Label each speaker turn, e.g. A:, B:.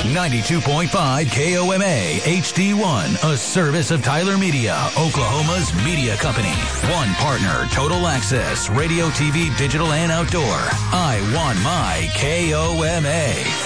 A: 92.5 KOMA HD1, a service of Tyler Media, Oklahoma's media company. One partner, Total Access, radio, TV, digital, and outdoor. I want my KOMA.